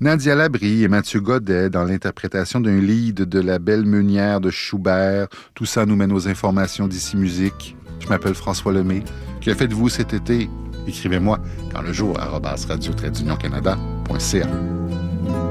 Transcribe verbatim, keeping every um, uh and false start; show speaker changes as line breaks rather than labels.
Nadia Labrie et Mathieu Godet dans l'interprétation d'un lead de La Belle Meunière de Schubert. Tout ça nous mène aux informations d'ici musique. Je m'appelle François Lemay. Que faites-vous cet été? Écrivez-moi quand le jour arobase radio tiret union canada point c a.